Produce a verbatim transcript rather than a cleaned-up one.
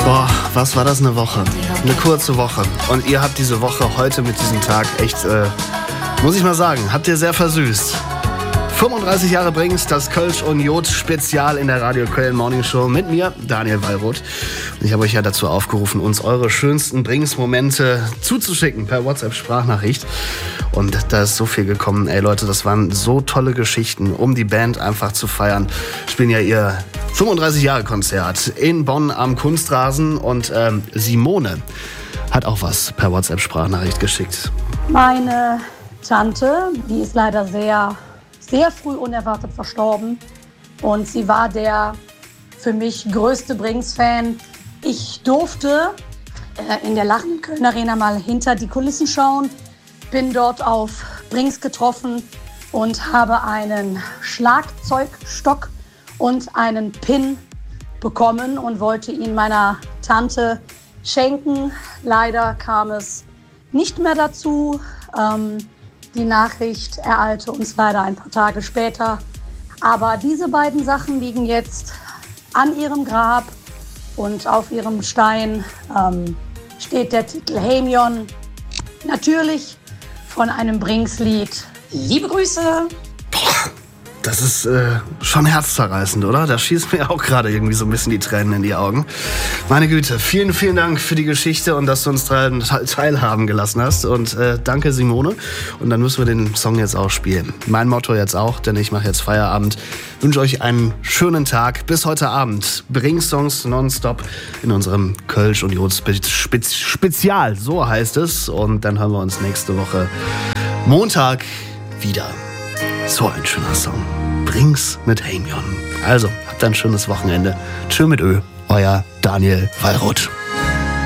Boah, was war das eine Woche? Eine kurze Woche. Und ihr habt diese Woche heute mit diesem Tag echt, äh, muss ich mal sagen, habt ihr sehr versüßt. fünfunddreißig Jahre Brings, das Kölsch und Jod Spezial in der Radio Köln Morning Show mit mir, Daniel Wallroth. Und ich habe euch ja dazu aufgerufen, uns eure schönsten Brings-Momente zuzuschicken per WhatsApp-Sprachnachricht. Und da ist so viel gekommen. Ey Leute, das waren so tolle Geschichten, um die Band einfach zu feiern. Spielen ja ihr fünfunddreißig Jahre Konzert in Bonn am Kunstrasen. Und ähm, Simone hat auch was per WhatsApp-Sprachnachricht geschickt. Meine Tante, die ist leider sehr... sehr früh unerwartet verstorben und sie war der für mich größte Brings-Fan. Ich durfte äh, in der Lachen Köln Arena mal hinter die Kulissen schauen, bin dort auf Brings getroffen und habe einen Schlagzeugstock und einen Pin bekommen und wollte ihn meiner Tante schenken. Leider kam es nicht mehr dazu. Ähm, Die Nachricht ereilte uns leider ein paar Tage später. Aber diese beiden Sachen liegen jetzt an ihrem Grab und auf ihrem Stein ähm, steht der Titel Hamion. Natürlich von einem Brings-Lied. Liebe Grüße! Boah, das ist äh, schon herzzerreißend, oder? Da schießt mir auch gerade irgendwie so ein bisschen die Tränen in die Augen. Meine Güte, vielen, vielen Dank für die Geschichte und dass du uns daran teilhaben gelassen hast. Und äh, danke, Simone. Und dann müssen wir den Song jetzt auch spielen. Mein Motto jetzt auch, denn ich mache jetzt Feierabend. Wünsche euch einen schönen Tag. Bis heute Abend. Brings-Songs nonstop in unserem Kölsch und Jod Spez- Spezial. So heißt es. Und dann hören wir uns nächste Woche Montag wieder. So ein schöner Song. Brings mit Hamion. Also, habt ein schönes Wochenende. Tschö mit Ö. Euer Daniel Wallroth.